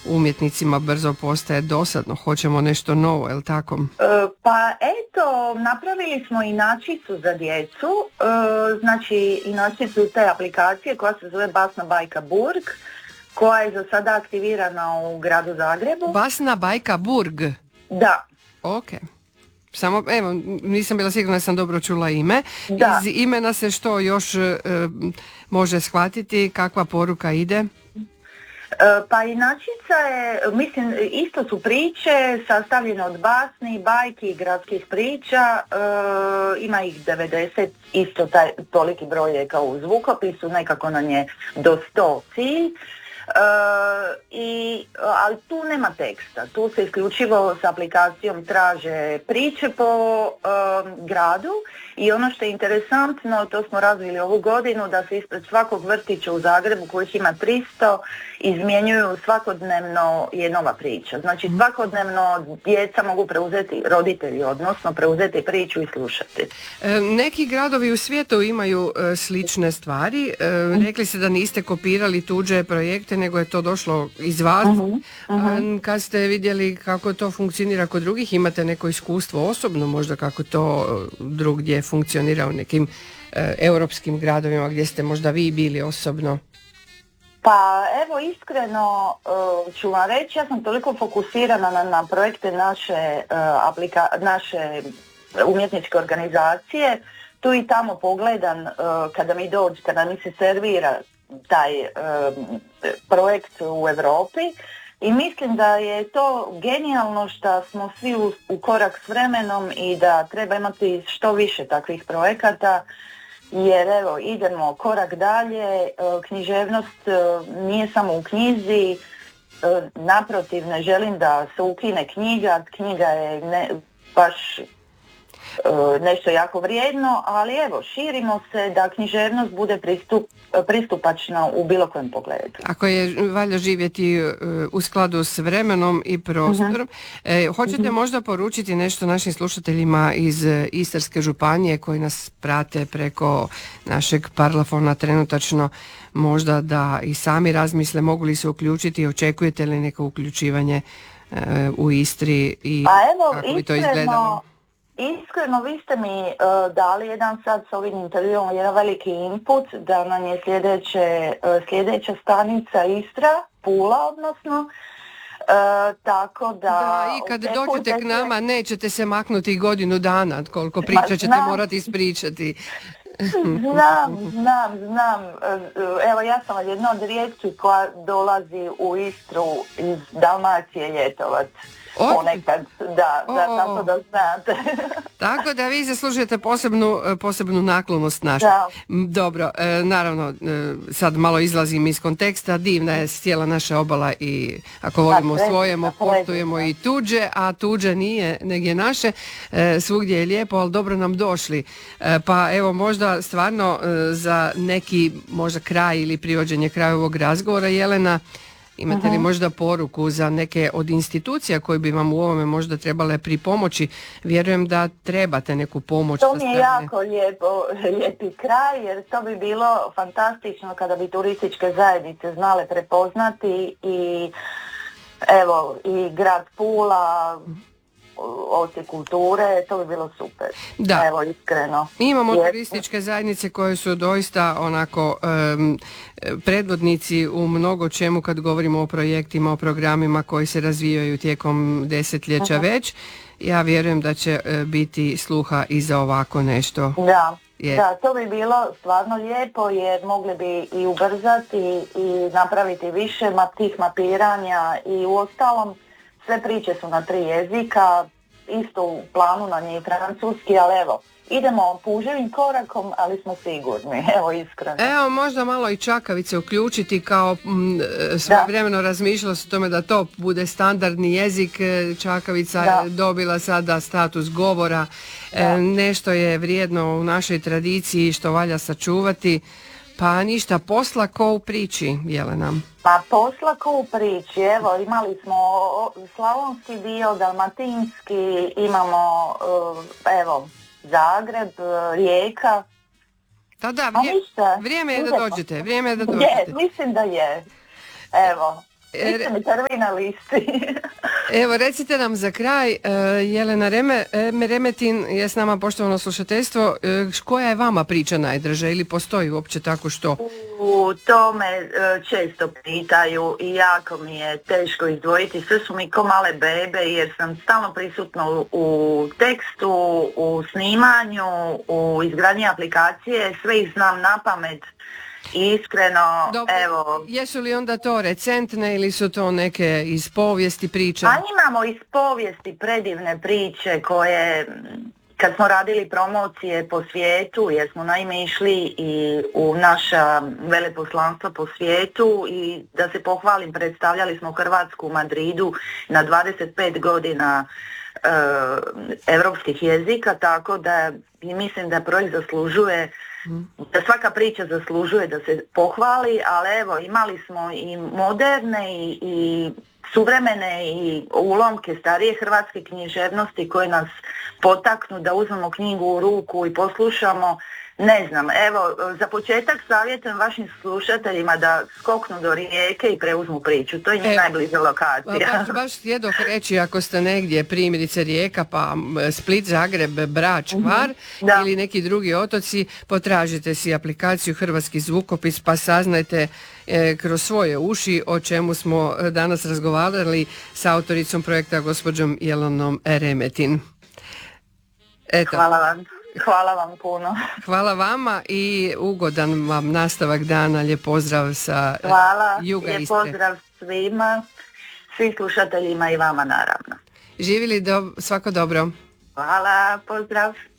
umjetnicima brzo postaje dosadno, hoćemo nešto novo, je li tako? Pa eto, napravili smo inačicu za djecu, znači inačicu te aplikacije koja se zove Basna bajka Burg, koja je za sada aktivirana u gradu Zagrebu. Basna bajka Burg? Da. Ok. Samo, evo, nisam bila sigurna da sam dobro čula ime. Da. Iz imena se što još može shvatiti, kakva poruka ide? Pa inačica je, mislim, isto su priče sastavljene od basni, bajki i gradskih priča, ima ih 90, isto toliki broj je kao u zvukopisu, nekako nam je do 100 cilj. Ali tu nema teksta, tu se isključivo s aplikacijom traže priče po gradu i ono što je interesantno, to smo razvili ovu godinu, da se ispred svakog vrtića u Zagrebu kojih ima 300 izmjenjuju svakodnevno je nova priča. Znači svakodnevno djeca mogu preuzeti, roditelji odnosno preuzeti priču i slušati. Neki gradovi u svijetu imaju slične stvari. Rekli ste da niste kopirali tuđe projekte, nego je to došlo iz vas. Kad ste vidjeli kako to funkcionira kod drugih, imate neko iskustvo osobno možda kako to drugdje funkcionira u nekim europskim gradovima gdje ste možda vi bili osobno? Pa evo iskreno ću vam reći, ja sam toliko fokusirana na projekte naše umjetničke organizacije, tu i tamo pogledam kada mi dođe, kada mi se servira taj projekt u Europi i mislim da je to genijalno što smo svi u korak s vremenom i da treba imati što više takvih projekata. Jer evo, idemo korak dalje, književnost nije samo u knjizi, naprotiv ne želim da se ukine knjiga je baš nešto jako vrijedno, ali evo, širimo se da književnost bude pristupačna u bilo kojem pogledu. Ako je valja živjeti u skladu s vremenom i prostorom, hoćete možda poručiti nešto našim slušateljima iz Istarske županije koji nas prate preko našeg parlafona trenutačno, možda da i sami razmisle mogu li se uključiti i očekujete li neko uključivanje u Istri i kako bi to izgledalo? Iskreno, vi ste mi dali jedan sad s ovim intervjuom jedan veliki input da nam je sljedeća stanica Istra, Pula odnosno, tako da... Da, i kad dođete k nama nećete se maknuti godinu dana, koliko priča ćete morati ispričati. Znam. Evo, ja sam jedna od rijetkih koja dolazi u Istru iz Dalmacije ljetovat. Ponekad, tako da znate. Tako da vi zaslužujete posebnu naklonost našu. Dobro, naravno, sad malo izlazim iz konteksta, divna je cijela naša obala i ako volimo svojemo, poštujemo i tuđe, a tuđe nije, nego je naše, svugdje je lijepo, ali dobro nam došli. Pa evo, možda stvarno za neki možda kraj ili privođenje kraju ovog razgovora, Jelena, imate li možda poruku za neke od institucija koje bi vam u ovome možda trebale pripomoći? Vjerujem da trebate neku pomoć. To mi je jako lijepi kraj, jer to bi bilo fantastično kada bi turističke zajednice znale prepoznati i evo i grad Pula, oci kulture, to bi bilo super. Da. Evo, iskreno. Imamo turističke zajednice koje su doista onako predvodnici u mnogo čemu kad govorimo o projektima, o programima koji se razvijaju tijekom desetljeća već. Ja vjerujem da će biti sluha i za ovako nešto. Da, to bi bilo stvarno lijepo jer mogli bi i ubrzati i napraviti više tih mapiranja i uostalom sve priče su na 3 jezika, isto u planu na nje i francuski, ali evo, idemo puževim korakom, ali smo sigurni, evo iskreno. Evo, možda malo i Čakavice uključiti kao svojevremeno razmišljalo se o tome da to bude standardni jezik. Čakavica je dobila sada status govora, nešto je vrijedno u našoj tradiciji što valja sačuvati. Pa ništa, posla ko u priči, Jelena. Pa posla ko u priči, evo imali smo slavonski dio, dalmatinski, imamo evo Zagreb, Rijeka. Da, vrijeme je da dođete, mislim da je. Evo, Niste mi prvi na listi. Evo, recite nam za kraj, Jelena Remetin je s nama, poštovano slušateljstvo, koja je vama priča najdraža ili postoji uopće tako što? To me često pitaju i jako mi je teško izdvojiti. Sve su mi ko male bebe jer sam stalno prisutna u tekstu, u snimanju, u izgradnji aplikacije, sve ih znam na pamet. Iskreno, dobro, evo... Jesu li onda to recentne ili su to neke iz povijesti priče? Pa imamo iz povijesti predivne priče koje, kad smo radili promocije po svijetu, jer smo naime išli i u naša veleposlanstva po svijetu i da se pohvalim, predstavljali smo Hrvatsku u Madridu na 25 godina europskih jezika, tako da mislim da projekt zaslužuje, da svaka priča zaslužuje da se pohvali, ali evo imali smo i moderne i suvremene i ulomke starije hrvatske književnosti koje nas potaknu da uzmemo knjigu u ruku i poslušamo. Ne znam, evo, za početak savjetujem vašim slušateljima da skoknu do Rijeke i preuzmu priču. To je njih najbliža lokacija. Baš htjedoh reći, ako ste negdje, primjerice Rijeka, pa Split, Zagreb, Brač, Hvar ili neki drugi otoci, potražite si aplikaciju Hrvatski zvukopis pa saznajte kroz svoje uši o čemu smo danas razgovarali sa autoricom projekta gospođom Jelenom Remetin. Eto. Hvala vam. Hvala vam puno. Hvala vama i ugodan vam nastavak dana. Lijep pozdrav sa juga Istre. Lijep pozdrav svima, svim slušateljima i vama naravno. Živjeli svako dobro. Hvala, pozdrav.